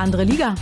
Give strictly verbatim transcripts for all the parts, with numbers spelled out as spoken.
Andere Liga.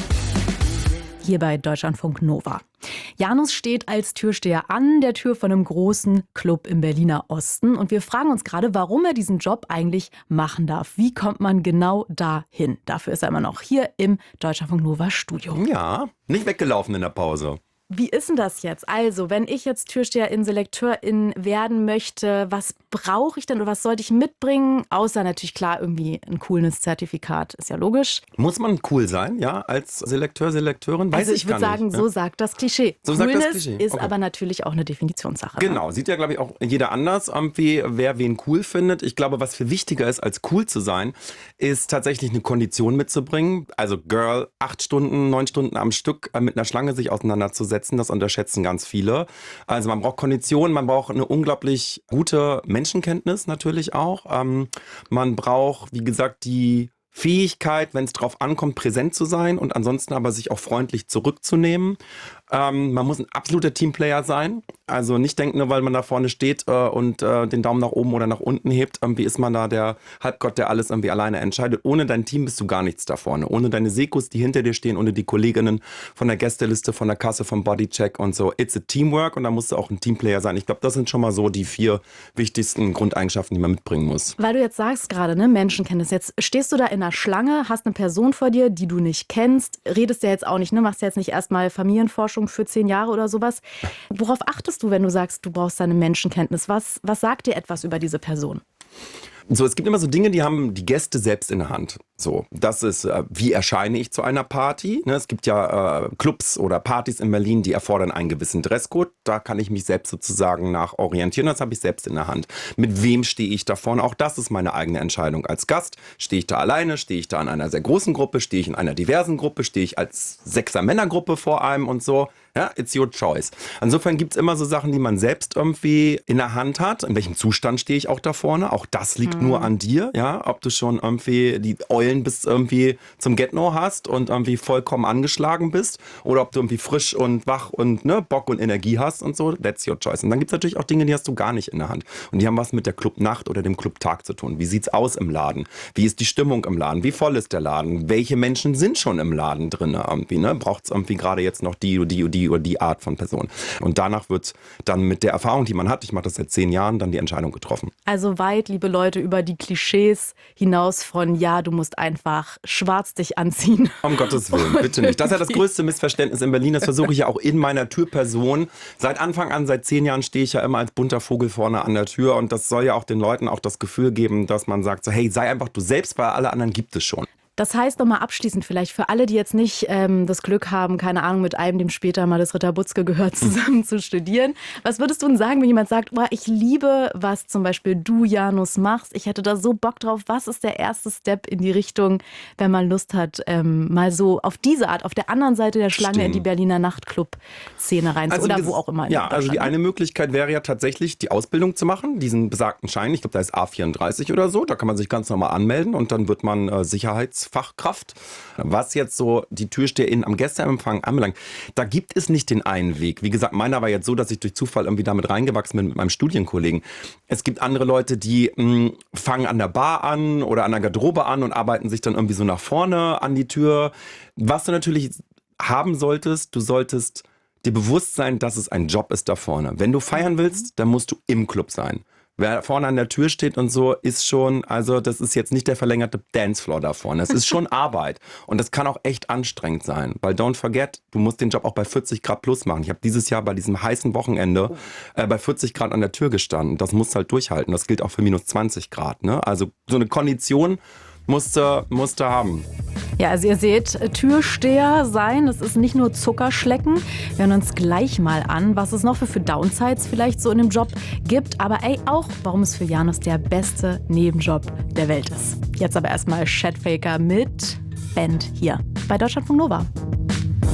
Hier bei Deutschlandfunk Nova. Janus steht als Türsteher an der Tür von einem großen Club im Berliner Osten. Und wir fragen uns gerade, warum er diesen Job eigentlich machen darf. Wie kommt man genau dahin? Dafür ist er immer noch hier im Deutschlandfunk Nova Studio. Ja, nicht weggelaufen in der Pause. Wie ist denn das jetzt? Also, wenn ich jetzt Türsteherin, Selekteurin werden möchte, was brauche ich denn oder was sollte ich mitbringen? Außer natürlich klar irgendwie ein Coolness-Zertifikat, ist ja logisch. Muss man cool sein, ja, als Selekteur, Selekteurin? Weiß also ich, ich würde sagen, nicht, so ja. sagt das Klischee. So Coolness sagt das Klischee. ist Okay. aber natürlich auch eine Definitionssache. Genau, Ne? sieht ja, glaube ich, auch jeder anders, irgendwie, wer wen cool findet. Ich glaube, was viel wichtiger ist, als cool zu sein, ist tatsächlich eine Kondition mitzubringen. Also Girl, acht Stunden, neun Stunden am Stück äh, mit einer Schlange sich auseinanderzusetzen, das unterschätzen ganz viele. Also man braucht Kondition, man braucht eine unglaublich gute Menschenkenntnis natürlich auch. Ähm, man braucht, wie gesagt, die Fähigkeit, wenn es drauf ankommt, präsent zu sein und ansonsten aber sich auch freundlich zurückzunehmen. Ähm, man muss ein absoluter Teamplayer sein. Also nicht denken, nur weil man da vorne steht äh, und äh, den Daumen nach oben oder nach unten hebt, irgendwie ist man da der Halbgott, der alles irgendwie alleine entscheidet. Ohne dein Team bist du gar nichts da vorne. Ohne deine Sekos, die hinter dir stehen, ohne die Kolleginnen von der Gästeliste, von der Kasse, vom Bodycheck und so. It's a Teamwork und da musst du auch ein Teamplayer sein. Ich glaube, das sind schon mal so die vier wichtigsten Grundeigenschaften, die man mitbringen muss. Weil du jetzt sagst gerade, ne, Menschenkenntnis. Jetzt stehst du da in einer Schlange, hast eine Person vor dir, die du nicht kennst, redest ja jetzt auch nicht, ne, machst ja jetzt nicht erstmal Familienforschung für zehn Jahre oder sowas. Worauf achtest du, wenn du sagst, du brauchst deine Menschenkenntnis? Was, was sagt dir etwas über diese Person? So, es gibt immer so Dinge, die haben die Gäste selbst in der Hand. So, das ist, äh, wie erscheine ich zu einer Party? Ne, es gibt ja äh, Clubs oder Partys in Berlin, die erfordern einen gewissen Dresscode. Da kann ich mich selbst sozusagen nach orientieren. Das habe ich selbst in der Hand. Mit wem stehe ich da vorne? Auch das ist meine eigene Entscheidung als Gast. Stehe ich da alleine? Stehe ich da in einer sehr großen Gruppe? Stehe ich in einer diversen Gruppe? Stehe ich als Sechser-Männergruppe vor einem und so? Ja, it's your choice. Insofern gibt es immer so Sachen, die man selbst irgendwie in der Hand hat. In welchem Zustand stehe ich auch da vorne? Auch das liegt mhm. nur an dir. Ja, ob du schon irgendwie die Eulen bis irgendwie zum Get-No hast und irgendwie vollkommen angeschlagen bist oder ob du irgendwie frisch und wach und ne, Bock und Energie hast und so. That's your choice. Und dann gibt es natürlich auch Dinge, die hast du gar nicht in der Hand. Und die haben was mit der Clubnacht oder dem Clubtag zu tun. Wie sieht's aus im Laden? Wie ist die Stimmung im Laden? Wie voll ist der Laden? Welche Menschen sind schon im Laden drin? Irgendwie, ne? Braucht es irgendwie gerade jetzt noch die oder die oder die oder die Art von Person. Und danach wird dann mit der Erfahrung, die man hat, ich mache das seit zehn Jahren, dann die Entscheidung getroffen. Also weit, liebe Leute, über die Klischees hinaus von, ja, du musst einfach schwarz dich anziehen. Um Gottes Willen, bitte nicht. Das ist ja das größte Missverständnis in Berlin. Das versuche ich ja auch in meiner Türperson. Seit Anfang an, seit zehn Jahren stehe ich ja immer als bunter Vogel vorne an der Tür. Und das soll ja auch den Leuten auch das Gefühl geben, dass man sagt, so, hey, sei einfach du selbst, weil alle anderen gibt es schon. Das heißt nochmal abschließend vielleicht für alle, die jetzt nicht ähm, das Glück haben, keine Ahnung, mit einem, dem später mal das Ritter Butzke gehört, zusammen zu studieren. Was würdest du denn sagen, wenn jemand sagt, oh, ich liebe, was zum Beispiel du, Janus, machst. Ich hätte da so Bock drauf. Was ist der erste Step in die Richtung, wenn man Lust hat, ähm, mal so auf diese Art, auf der anderen Seite der Schlange Stimmt. in die Berliner Nachtclub-Szene rein also oder das, wo auch immer. Ja, also die eine Möglichkeit wäre ja tatsächlich, die Ausbildung zu machen, diesen besagten Schein. Ich glaube, da ist A vierunddreißig oder so. Da kann man sich ganz normal anmelden und dann wird man äh, Sicherheitsfachkraft. Was jetzt so die TürsteherInnen am Gästeempfang anbelangt, da gibt es nicht den einen Weg. Wie gesagt, meiner war jetzt so, dass ich durch Zufall irgendwie damit reingewachsen bin mit meinem Studienkollegen. Es gibt andere Leute, die mh, fangen an der Bar an oder an der Garderobe an und arbeiten sich dann irgendwie so nach vorne an die Tür. Was du natürlich haben solltest, du solltest dir bewusst sein, dass es ein Job ist da vorne. Wenn du feiern willst, dann musst du im Club sein. Wer vorne an der Tür steht und so, ist schon, also das ist jetzt nicht der verlängerte Dancefloor da vorne. Es ist schon Arbeit. Und das kann auch echt anstrengend sein. Weil don't forget, du musst den Job auch bei vierzig Grad plus machen. Ich habe dieses Jahr bei diesem heißen Wochenende äh, bei vierzig Grad an der Tür gestanden. Das musst du halt durchhalten. Das gilt auch für minus zwanzig Grad. Ne? Also so eine Kondition musst du, musst du haben. Ja, also ihr seht, Türsteher sein, das ist nicht nur Zuckerschlecken. Wir hören uns gleich mal an, was es noch für, für Downsides vielleicht so in dem Job gibt. Aber ey, auch, warum es für Janus der beste Nebenjob der Welt ist. Jetzt aber erstmal Chatfaker mit Band hier bei Deutschlandfunk Nova.